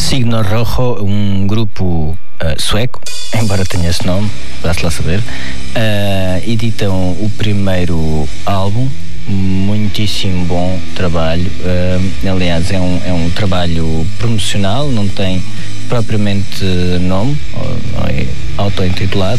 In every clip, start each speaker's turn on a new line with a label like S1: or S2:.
S1: Signo Rojo, um grupo sueco, embora tenha esse nome, dá-se lá saber, editam o primeiro álbum, muitíssimo bom trabalho, aliás é um trabalho promocional, não tem propriamente nome, não é auto-intitulado,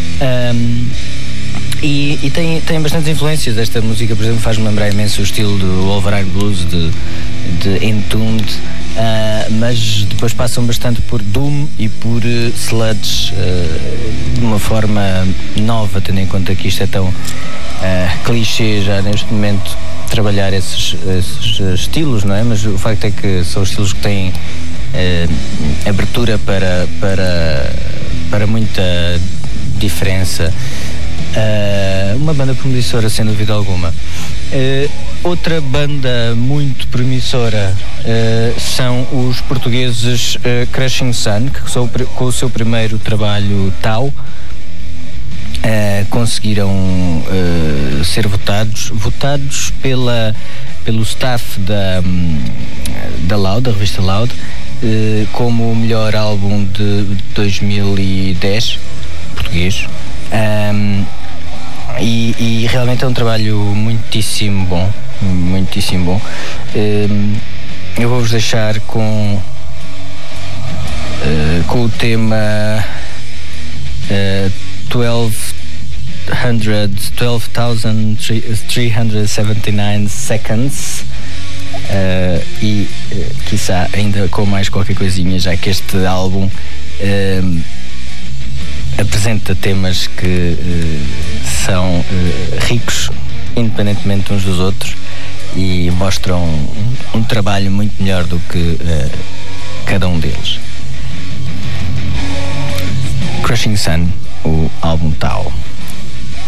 S1: e tem bastantes influências. Esta música, por exemplo, faz-me lembrar imenso o estilo do Wolverine Blues de Entombed, mas depois passam bastante por Doom e por sludge, de uma forma nova, tendo em conta que isto é tão clichê já neste momento trabalhar esses estilos, não é? Mas o facto é que são estilos que têm abertura para muita diferença. Uma banda promissora, sem dúvida alguma. Outra banda muito promissora são os portugueses Crushing Sun, que com o seu primeiro trabalho Tau conseguiram ser votados pelo staff da Loud, da revista Loud, como o melhor álbum de 2010 português. E realmente é um trabalho muitíssimo bom, muitíssimo bom. Eu vou-vos deixar com o tema 12,379 seconds, e quiçá ainda com mais qualquer coisinha, já que este álbum apresenta temas que são ricos independentemente uns dos outros e mostram um trabalho muito melhor do que cada um deles. Crushing Sun, o álbum Tau.